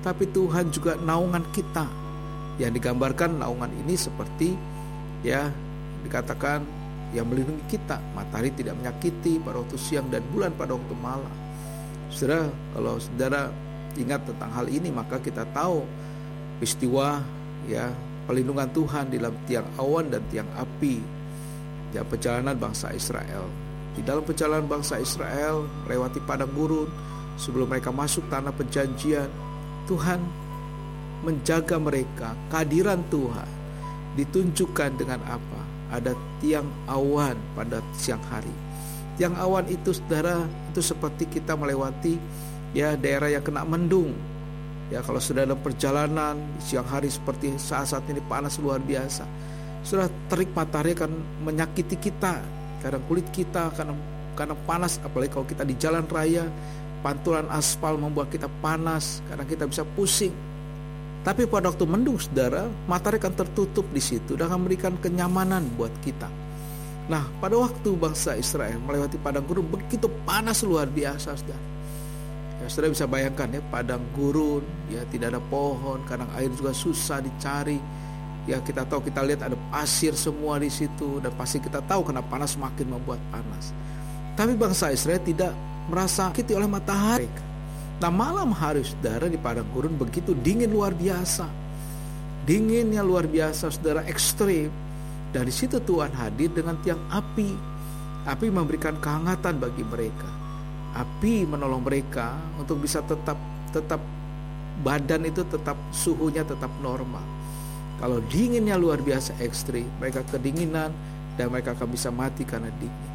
tapi Tuhan juga naungan kita. Yang digambarkan naungan ini seperti ya dikatakan yang melindungi kita. Matahari tidak menyakiti pada waktu siang dan bulan pada waktu malam. Saudara, kalau saudara ingat tentang hal ini, maka kita tahu peristiwa ya pelindungan Tuhan di dalam tiang awan dan tiang api ya perjalanan bangsa Israel. Di dalam perjalanan bangsa Israel melewati padang gurun sebelum mereka masuk tanah perjanjian, Tuhan menjaga mereka. Kehadiran Tuhan ditunjukkan dengan apa? Ada tiang awan pada siang hari. Tiang awan itu saudara, itu seperti kita melewati ya daerah yang kena mendung. Ya, kalau sudah dalam perjalanan siang hari seperti saat-saat ini panas luar biasa, sudah terik matahari akan menyakiti kita. Kadang kulit kita karena panas, apalagi kalau kita di jalan raya, pantulan aspal membuat kita panas, kadang kita bisa pusing. Tapi pada waktu mendung saudara, matahari akan tertutup di situ dan akan memberikan kenyamanan buat kita. Nah, pada waktu bangsa Israel melewati padang gurun begitu panas luar biasa saudara. Ya, saudara bisa bayangkan ya, padang gurun, ya tidak ada pohon, kadang air juga susah dicari. Ya kita tahu, kita lihat ada pasir semua di situ, dan pasti kita tahu karena panas makin membuat panas. Tapi bangsa Israel tidak merasa sakiti oleh matahari. Nah, malam hari saudara di padang gurun begitu dingin luar biasa. Dinginnya luar biasa saudara, ekstrim. Dari situ Tuhan hadir dengan tiang api. Api memberikan kehangatan bagi mereka. Api menolong mereka untuk bisa tetap badan itu tetap suhunya tetap normal. Kalau dinginnya luar biasa ekstrim, mereka kedinginan dan mereka akan bisa mati karena dingin.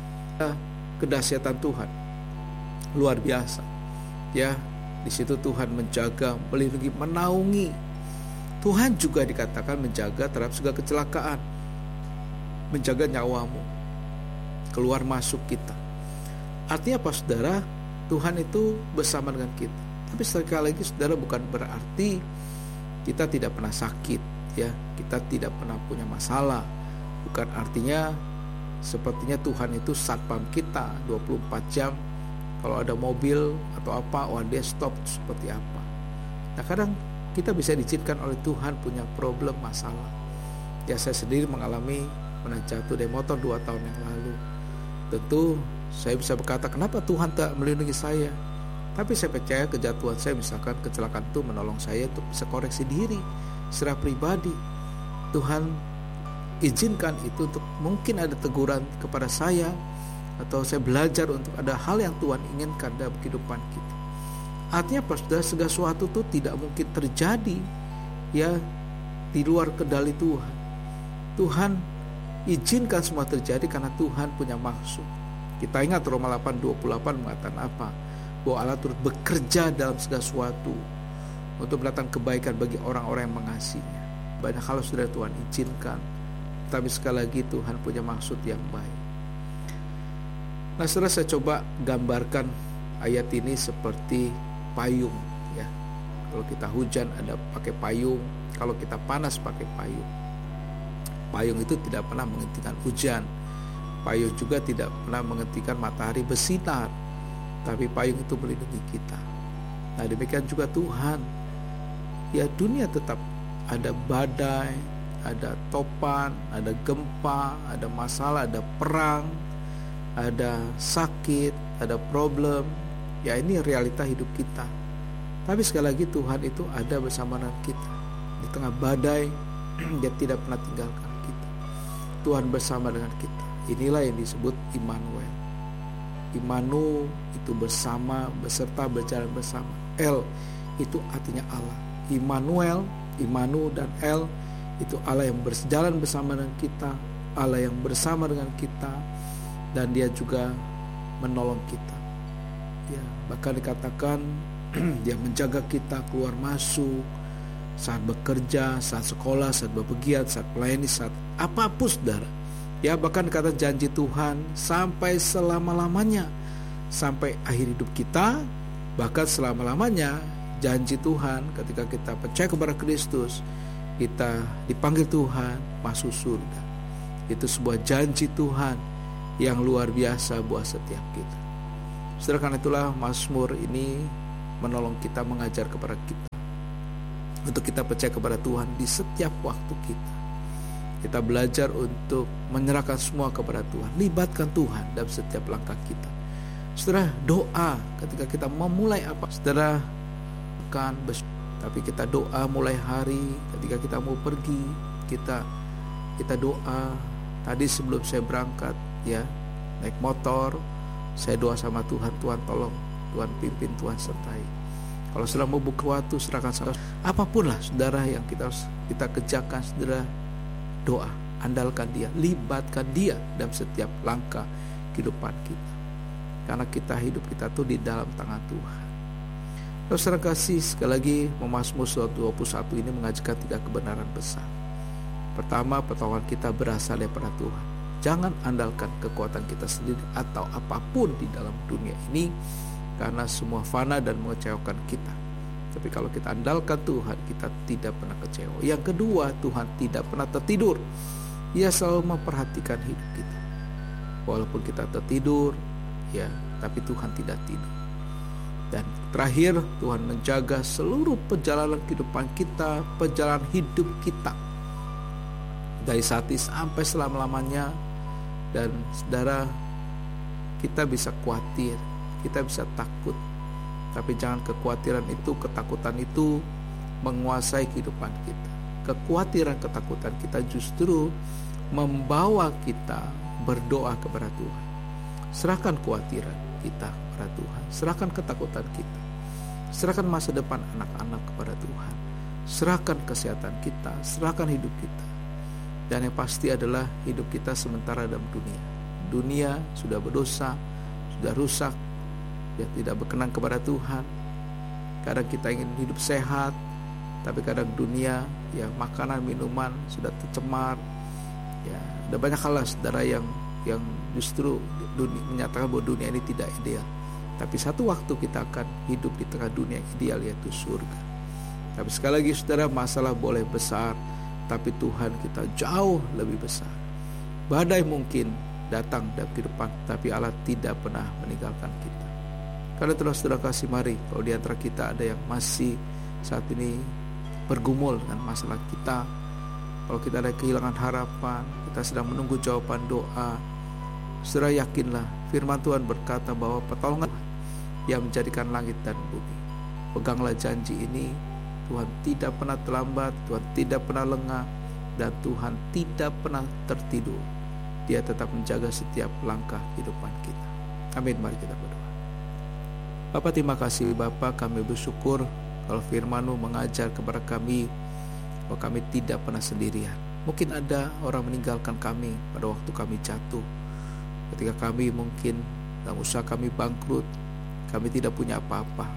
Kedahsyatan Tuhan luar biasa. Ya, di situ Tuhan menjaga, melindungi, menaungi. Tuhan juga dikatakan menjaga terhadap segala kecelakaan, menjaga nyawamu, keluar masuk kita. Artinya apa saudara? Tuhan itu bersama dengan kita. Tapi sekali lagi saudara, bukan berarti kita tidak pernah sakit, ya, kita tidak pernah punya masalah. Bukan artinya sepertinya Tuhan itu satpam kita 24 jam. Kalau ada mobil atau apa, dia stop seperti apa. Nah, kadang kita bisa diizinkan oleh Tuhan punya problem, masalah. Ya, saya sendiri mengalami pernah jatuh dari motor 2 tahun yang lalu. Tentu saya bisa berkata, kenapa Tuhan tak melindungi saya? Tapi saya percaya kejatuhan saya, misalkan kecelakaan itu menolong saya untuk bisa koreksi diri secara pribadi. Tuhan izinkan itu untuk mungkin ada teguran kepada saya, atau saya belajar untuk ada hal yang Tuhan inginkan dalam kehidupan kita. Artinya segala sesuatu itu tidak mungkin terjadi ya di luar kendali Tuhan. Tuhan izinkan semua terjadi karena Tuhan punya maksud. Kita ingat Roma 8:28 mengatakan apa? Bahwa Allah turut bekerja dalam segala sesuatu untuk mendatangkan kebaikan bagi orang-orang yang mengasihinya. Banyak hal sudah Tuhan izinkan, tapi sekali lagi Tuhan punya maksud yang baik. Nah, setelah saya coba gambarkan ayat ini seperti payung, ya. Kalau kita hujan ada pakai payung, kalau kita panas pakai payung. Payung itu tidak pernah menghentikan hujan. Payung juga tidak pernah menghentikan matahari bersinar. Tapi payung itu melindungi kita. Nah, demikian juga Tuhan. Ya, dunia tetap ada badai, ada topan, ada gempa, ada masalah, ada perang, ada sakit, ada problem. Ya, ini realita hidup kita. Tapi sekali lagi Tuhan itu ada bersama dengan kita. Di tengah badai, Dia tidak pernah tinggalkan kita. Tuhan bersama dengan kita. Inilah yang disebut Immanuel. Imanu itu bersama, beserta, berjalan bersama. El itu artinya Allah. Immanuel, Imanu dan El itu Allah yang berjalan bersama dengan kita, Allah yang bersama dengan kita, dan Dia juga menolong kita. Ya, bahkan dikatakan Dia menjaga kita keluar masuk, saat bekerja, saat sekolah, saat bepergian, saat melayani, saat apapun saudara. Ya, bahkan kata janji Tuhan sampai selama-lamanya, sampai akhir hidup kita, bahkan selama-lamanya janji Tuhan ketika kita percaya kepada Kristus, kita dipanggil Tuhan masuk surga. Itu sebuah janji Tuhan yang luar biasa buat setiap kita. Saudara, karena itulah Mazmur ini menolong kita, mengajar kepada kita untuk kita percaya kepada Tuhan di setiap waktu kita. Kita belajar untuk menyerahkan semua kepada Tuhan, libatkan Tuhan dalam setiap langkah kita. Saudara, doa ketika kita memulai apa, saudara kan, tapi kita doa mulai hari ketika kita mau pergi, kita doa. Tadi sebelum saya berangkat ya, naik motor, saya doa sama Tuhan, Tuhan tolong, Tuhan pimpin, Tuhan sertai. Kalau saudara mau buka waktu, serahkan saudara. Apapun lah saudara yang kita kerjakan, saudara doa, andalkan Dia, libatkan Dia dalam setiap langkah kehidupan kita. Karena hidup kita tuh di dalam tangan Tuhan. Terus saudara kasih, sekali lagi Mazmur 21 ini mengajarkan 3 kebenaran besar. Pertama, pertolongan kita berasal daripada Tuhan. Jangan andalkan kekuatan kita sendiri atau apapun di dalam dunia ini, karena semua fana dan mengecewakan kita. Tapi kalau kita andalkan Tuhan, kita tidak pernah kecewa. Yang kedua, Tuhan tidak pernah tertidur. Ia selalu memperhatikan hidup kita. Walaupun kita tertidur, ya, tapi Tuhan tidak tidur. Dan terakhir, Tuhan menjaga seluruh perjalanan kehidupan kita, perjalanan hidup kita, dari saat ini sampai selama-lamanya. Dan saudara, kita bisa khawatir, kita bisa takut, tapi jangan kekhawatiran itu, ketakutan itu menguasai kehidupan kita. Kekhawatiran, ketakutan kita justru membawa kita berdoa kepada Tuhan. Serahkan kekhawatiran kita kepada Tuhan, serahkan ketakutan kita, serahkan masa depan anak-anak kepada Tuhan, serahkan kesehatan kita, serahkan hidup kita. Dan yang pasti adalah hidup kita sementara dalam dunia. Dunia sudah berdosa, sudah rusak, ya, tidak berkenan kepada Tuhan. Kadang kita ingin hidup sehat, tapi kadang dunia, ya, makanan, minuman sudah tercemar. Ya, ada banyak hal lah saudara yang justru menyatakan bahwa dunia ini tidak ideal. Tapi satu waktu kita akan hidup di tengah dunia ideal, yaitu surga. Tapi sekali lagi saudara, masalah boleh besar, tapi Tuhan kita jauh lebih besar. Badai mungkin datang dalam kehidupan, tapi Allah tidak pernah meninggalkan kita. Karena itulah saudara kasih, mari kalau di antara kita ada yang masih saat ini bergumul dengan masalah kita, kalau kita ada kehilangan harapan, kita sedang menunggu jawaban doa, saudara yakinlah firman Tuhan berkata bahwa pertolongan yang menjadikan langit dan bumi. Peganglah janji ini. Tuhan tidak pernah terlambat, Tuhan tidak pernah lengah, dan Tuhan tidak pernah tertidur. Dia tetap menjaga setiap langkah kehidupan kita. Amin. Mari kita berdoa. Bapa, terima kasih Bapa, kami bersyukur kalau firman-Mu mengajar kepada kami bahwa kami tidak pernah sendirian. Mungkin ada orang meninggalkan kami pada waktu kami jatuh, ketika kami mungkin dalam usaha kami bangkrut, kami tidak punya apa-apa,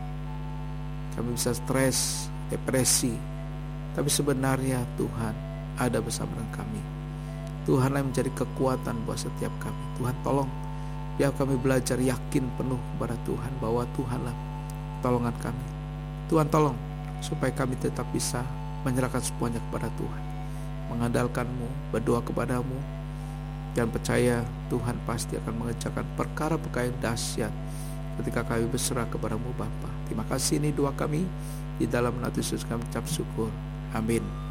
kami bisa stres, depresi. Tapi sebenarnya Tuhan ada bersama dengan kami. Tuhan yang menjadi kekuatan buat setiap kami. Tuhan tolong, biar kami belajar yakin penuh kepada Tuhan bahwa Tuhanlah tolongan kami. Tuhan tolong supaya kami tetap bisa menyerahkan semuanya kepada Tuhan, mengandalkan-Mu, berdoa kepada-Mu, dan percaya Tuhan pasti akan mengerjakan perkara-perkara yang dahsyat ketika kami berserah kepada-Mu Bapa. Terima kasih, ini doa kami. Di dalam nama Yesus kami ucap syukur. Amin.